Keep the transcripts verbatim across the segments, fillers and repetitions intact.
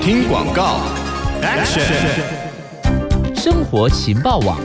听广告 ，Action！ 生活情报网。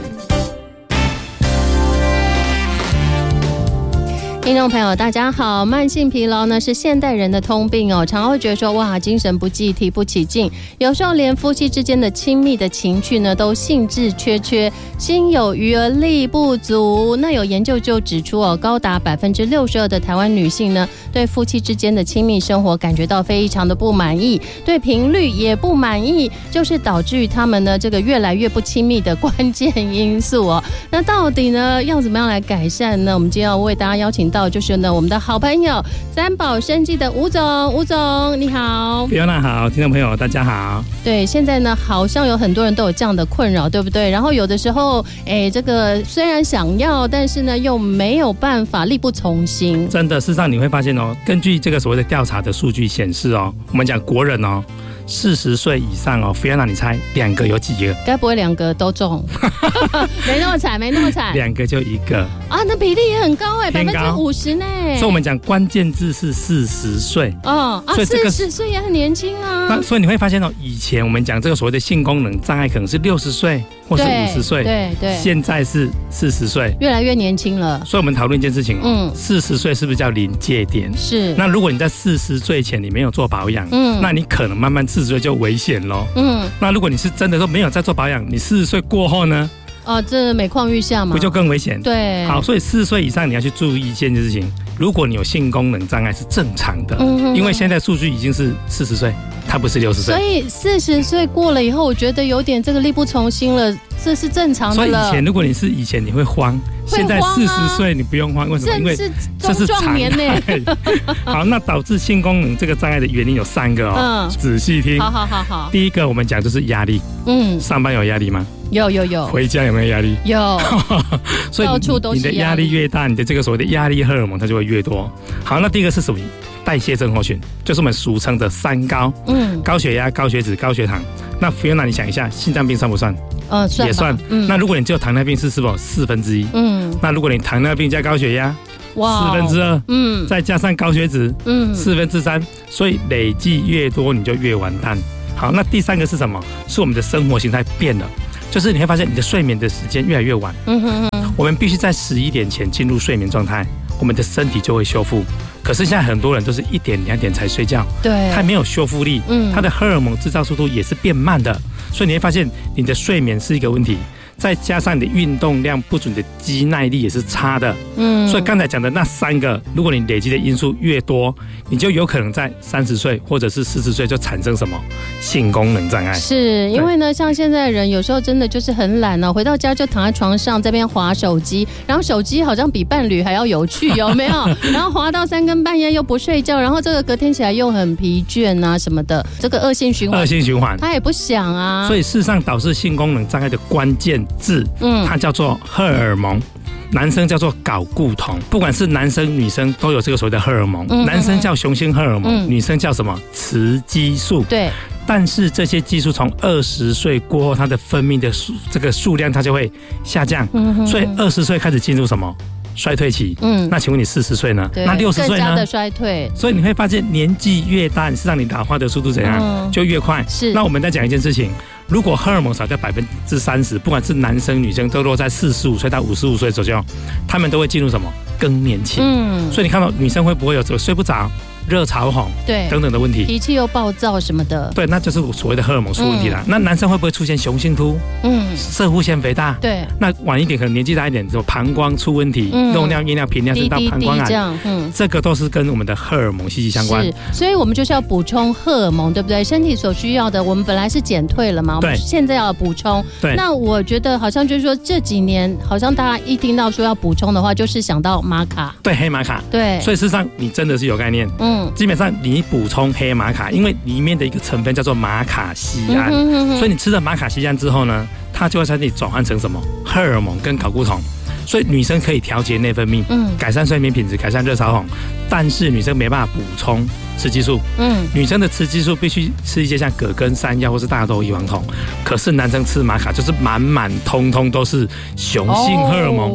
听众朋友大家好，慢性疲劳呢是现代人的通病哦，常常会觉得说哇精神不济，提不起劲，有时候连夫妻之间的亲密的情趣呢都兴致缺缺，心有余而力不足。那有研究就指出哦，高达百分之六十二的台湾女性呢对夫妻之间的亲密生活感觉到非常的不满意，对频率也不满意，就是导致于他们呢这个越来越不亲密的关键因素哦。那到底呢要怎么样来改善呢？我们今天要为大家邀请到就是呢我们的好朋友三宝生技的吴总，吴总你好。 Fiona好，听众朋友大家好。 对，现在呢好像有很多人都有这样的困扰，对不对？然后有的时候哎，这个虽然想要，但是呢又没有办法，力不从心。 真的，事实上你会发现哦，根据这个所谓的调查的数据显示哦，我们讲国人哦四十岁以上哦 ，Fiona 你猜两个有几个？ 该不会两个都中？没那么惨，没那么惨。 两个就一个啊，那比例也很高哎，百分之五十呢。 所以我们讲关键字是四十岁。 哦啊，四十岁也很年轻啊。 那所以你会发现哦，以前我们讲这个所谓的性功能障碍可能是六十岁或是五十岁， 对对， 现在是四十岁， 越来越年轻了。 所以我们讨论一件事情哦，嗯，四十岁是不是叫临界点？ 是。 那如果你在四十岁前你没有做保养，嗯，那你可能慢慢四十岁就危险咯。嗯，那如果你是真的说没有在做保养，你四十岁过后呢？ 哦，这每况愈下嘛， 不就更危险？ 对。 好，所以四十岁以上你要去注意一件事情，如果你有性功能障碍是正常的，嗯，因为现在数据已经是四十岁，它不是六十岁。 所以四十岁过了以后，我觉得有点这个力不从心了，这是正常的了。 所以以前如果你是以前你会慌，现在四十岁你不用慌，为什么？因为这是壮年呢。 好，那导致性功能这个障碍的原因有三个哦，嗯，仔细听。 好好好好。 第一个我们讲就是压力，嗯，上班有压力吗？ 有有有。 回家有没有压力？ 有。 所以到处都是你的压力越大，你的这个所谓的压力荷尔蒙它就会越多。好，那第一个是什么？代谢症候群，就是我们俗称的三高，嗯，高血压、高血脂、高血糖。那 Fiona 你想一下，心脏病算不算？ 呃，算也算。嗯，那如果你只有糖尿病是是否四分之一？嗯，那如果你糖尿病加高血压，哇，四分之二，嗯，再加上高血脂，嗯，四分之三，所以累计越多你就越完蛋。好，那第三个是什么？是我们的生活形态变了。就是你会发现你的睡眠的时间越来越晚，嗯哼哼，我们必须在十一点前进入睡眠状态，我们的身体就会修复。可是现在很多人都是一点两点才睡觉， 对， 它没有修复力，嗯，它的荷尔蒙制造速度也是变慢的，所以你会发现你的睡眠是一个问题。再加上你的运动量不足，你的肌耐力也是差的。嗯，所以刚才讲的那三个，如果你累积的因素越多，你就有可能在三十岁或者是四十岁就产生什么性功能障碍。 是因为呢，像现在人有时候真的就是很懒哦，回到家就躺在床上这边滑手机，然后手机好像比伴侣还要有趣，有没有？然后滑到三更半夜又不睡觉，然后这个隔天起来又很疲倦啊什么的，这个恶性循环。 恶性循环， 他也不想啊。 所以事实上导致性功能障碍的关键字，嗯，它叫做荷尔蒙，男生叫做睾固酮，不管是男生女生都有这个所谓的荷尔蒙，嗯、男生叫雄性荷尔蒙，嗯、女生叫什么雌激素。 对。 但是这些激素从二十岁过后，它的分泌的数这个数量它就会下降，嗯、所以二十岁开始进入什么衰退期？嗯，那请问你四十岁呢？那六十岁呢？ 更加的衰退。 所以你会发现年纪越大，是让你老化的速度怎样、嗯、就越快。 是。 那我们再讲一件事情。如果荷尔蒙少掉百分之三十，不管是男生女生，都落在四十五岁到五十五岁左右，他们都会进入什么更年期？嗯，所以你看到女生会不会有这个睡不着、热潮红， 对等等的问题， 脾气又暴躁什么的， 对，那就是所谓的荷尔蒙出问题了。嗯、那男生会不会出现雄性秃？嗯，射护腺肥大， 对， 那晚一点可能年纪大一点，什么膀胱出问题，嗯、漏尿、夜尿、频尿，甚至到膀胱癌，这样，嗯，这个都是跟我们的荷尔蒙息息相关。 是，所以我们就是要补充荷尔蒙，对不对？身体所需要的，我们本来是减退了嘛，我们现在要补充。 对， 那我觉得好像就是说这几年，好像大家一听到说要补充的话，就是想到玛卡， 对，黑玛卡， 对， 所以事实上你真的是有概念，嗯，基本上你补充黑玛卡，因为里面的一个成分叫做马卡酰胺，嗯、哼哼所以你吃了马卡酰胺之后呢，它就会在身体转换成什么荷尔蒙跟睾固酮。所以女生可以调节内分泌，嗯，改善睡眠品质，改善热潮红，但是女生没办法补充雌激素，嗯，女生的雌激素必须吃一些像葛根山药或是大豆异黄酮，可是男生吃玛卡就是满满通通都是雄性荷尔蒙。哦，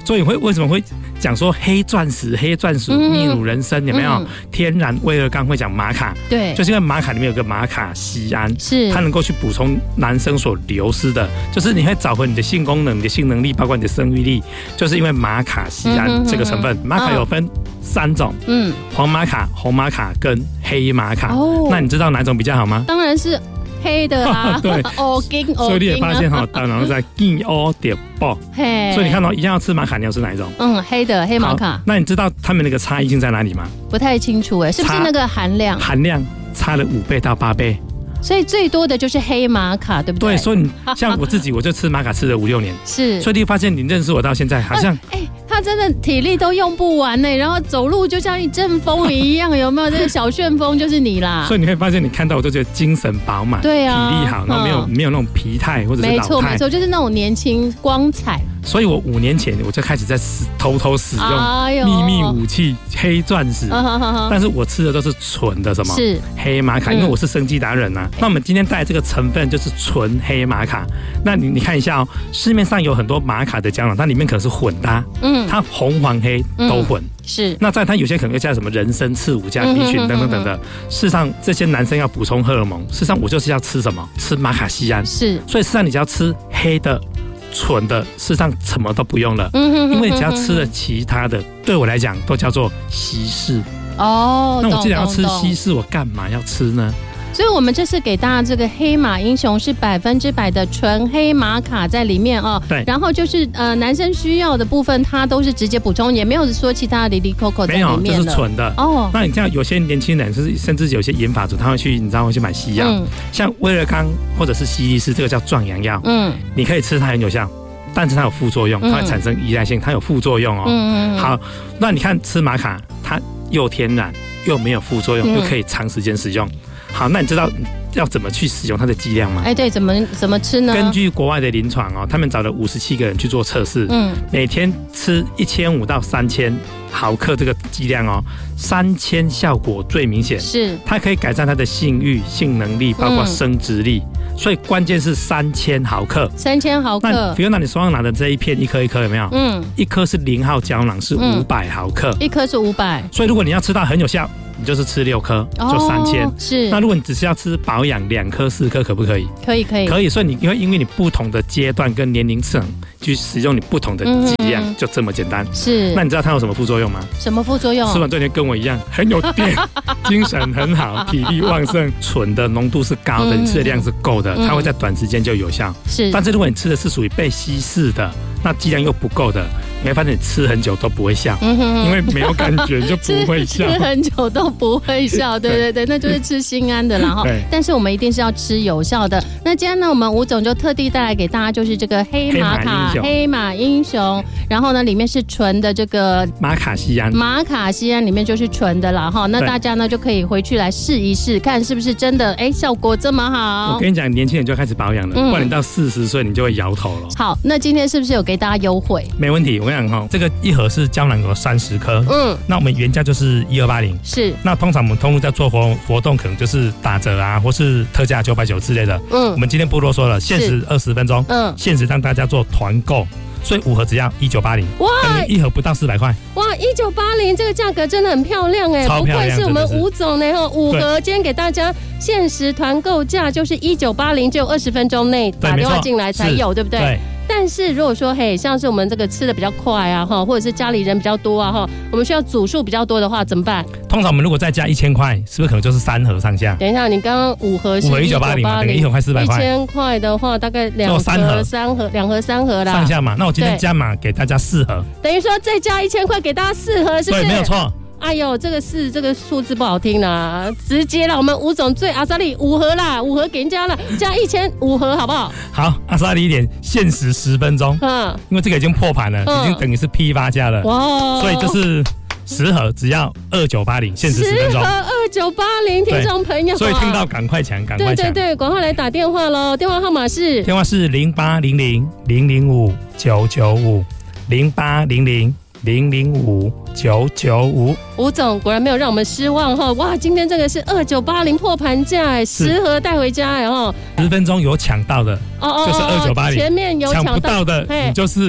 所以会为什么会讲说黑钻石、黑钻石、秘鲁人参有没有？嗯、天然威尔刚会讲玛卡， 对， 就是因为玛卡里面有个玛卡酰胺， 是它能够去补充男生所流失的，就是你会找回你的性功能、你的性能力，包括你的生育力，就是因为玛卡酰胺这个成分。玛卡有分三种，嗯，黄玛卡、红玛卡跟黑玛卡。哦，那你知道哪种比较好吗？ 当然是黑的啊， 对， 哦金哦金， 所以你也发现哈，当然在金哦点爆，所以你看到一样要吃玛卡，你要吃哪一种？ 嗯，黑的黑玛卡。 那你知道他们那个差异性在哪里吗？ 不太清楚哎，是不是那个含量？ 含量差了五倍到八倍。 所以最多的就是黑玛卡，对不对？ 对，所以你像我自己，我就吃玛卡吃了五六年， 是， 所以你发现你认识我到现在，好像哎、欸，他真的体力都用不完呢，然后走路就像一阵风一样，有没有？这个小旋风就是你啦。 所以你会发现，你看到我就觉得精神饱满， 对啊， 体力好，然后没有、嗯、没有那种疲态或者是老态， 没错没错，就是那种年轻光彩。 所以我五年前我就开始在偷偷使用秘密武器黑钻石，哎、但是我吃的都是纯的什么？是黑玛卡，因为我是生技达人啊。嗯、那我们今天带这个成分就是纯黑玛卡。那你你看一下哦，市面上有很多玛卡的胶囊，它里面可能是混搭，嗯，它红黄黑都混。嗯是，那在它有些可能又加什么人参、刺五加 B 群等等等的。事实上，这些男生要补充荷尔蒙，事实上我就是要吃什么？吃玛卡酰胺。是，所以事实上你只要吃黑的、纯的，事实上什么都不用了。嗯哼，因为你只要吃了其他的，对我来讲都叫做稀释。哦，那我既然要吃稀释，我干嘛要吃呢？ 所以我们这次给大家这个黑马英雄是百分之百的纯黑玛卡在里面哦。对。然后就是呃男生需要的部分，它都是直接补充，也没有说其他的里里扣扣在里面的。 没有，这是纯的哦。那你看有些年轻人，甚至有些研发组，他会去，你知道会去买西药，嗯、像威尔刚或者是西力士，这个叫壮阳药。嗯。你可以吃，它很有效，但是它有副作用，它会产生依赖性，它有副作用哦。嗯嗯。好，那你看吃玛卡，它又天然又没有副作用，嗯、又可以长时间使用。好，那你知道要怎么去使用它的剂量吗？ 哎，对，怎么怎么吃呢？ 根据国外的临床哦，他们找了五十七个人去做测试，嗯，每天吃一千五到三千毫克这个剂量哦，三千效果最明显，是它可以改善他的性欲、性能力，包括生殖力。嗯、所以关键是三千毫克， 三千毫克。 那比如拿你手上拿的这一片，一颗一颗有没有？嗯，一颗是零号胶囊，是五百毫克， 一颗是五百。 所以如果你要吃到很有效，你就是吃六颗，就三千、哦。是。那如果你只是要吃保养，两颗、四颗可不可以？ 可以，可以， 可以。所以你因为因为你不同的阶段跟年龄层去使用你不同的剂量，嗯、就这么简单。是。那你知道它有什么副作用吗？ 什么副作用？ 吃完这天跟我一样，很有电，精神很好，体力旺盛。醇的浓度是高的，嗯、你吃的量是够的，它会在短时间就有效。是。但是如果你吃的是属于被稀释的，那剂量又不够的，你会发现你吃很久都不会笑，嗯、因为没有感觉就不会笑。 吃, 吃很久都不会笑，对对对，那就是吃心安的啦哈。但是我们一定是要吃有效的。那今天呢，我们吴总就特地带来给大家，就是这个黑玛卡黑马英雄，然后呢，里面是纯的这个玛卡酰胺， 玛卡酰胺里面就是纯的啦哈。那大家呢就可以回去来试一试，看是不是真的哎效果这么好。 我跟你讲，年轻人就要开始保养了，嗯、不然你到四十岁你就会摇头了。 好，那今天是不是有给大家优惠？ 没问题，我跟你讲哈，这个一盒是胶囊有三十颗，嗯，那我们原价就是一二八零，是。那通常我们通路在做活活动，可能就是打折啊，或是特价九百九之类的。嗯，我们今天不啰嗦了，限时二十分钟，嗯，限时让大家做团购，所以五盒只要一九八零，哇，一盒不到四百块， 哇，一九八零这个价格真的很漂亮哎，不愧是我们吴总呢哈，五盒今天给大家限时团购价就是一九八零，只有二十分钟内打电话进来才有，对不对？对。但是如果说嘿，像是我们这个吃的比较快啊哈，或者是家里人比较多啊哈，我们需要组数比较多的话怎么办？ 通常我们如果再加一千块，是不是可能就是三盒上下？ 等一下，你刚刚五盒是一九八零嘛，等于一盒快四百块。 一千块的话，大概两盒、三盒、三盒、两盒、三盒啦。 上下嘛，那我今天加码给大家四盒， 等于说再加一千块给大家四盒，是不是？ 对，没有错。 哎呦，这个是这个数字不好听啦，直接啦，我们吴总最阿萨利五盒啦，五盒给人家了，加一千五盒好不好？ 好，阿萨利一点，限时十分钟，嗯，因为这个已经破盘了，嗯、已经等于是批发价了，哇，所以就是十盒只要二九八零，限时十分钟，十盒二九八零，听众朋友， 所以听到赶快抢，赶快抢， 对对对，赶快来打电话喽，电话号码是电话是零八零零零零五九九五零八零零。零零五九九五， 吴总果然没有让我们失望哈！哇，今天这个是二九八零破盘价，十盒带回家哎哈！ 十分钟有抢到的，哦哦就是二九八零， 前面有抢不到的，你就是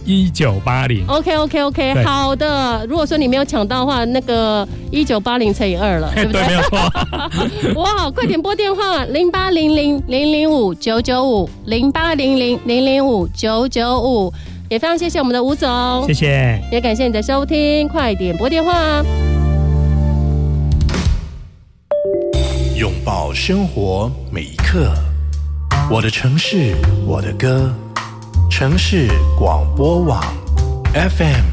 一九八零。 OK OK OK， 好的。如果说你没有抢到的话，那个一九八零乘以二了，对不对？ 对，没有错。 哇，快点拨电话零八零零零零五九九五零八零零零零五九九五，也非常谢谢我们的吴总， 谢谢， 也感谢你的收听，快点拨电话。 拥抱生活每一刻，我的城市，我的歌，城市广播网 F M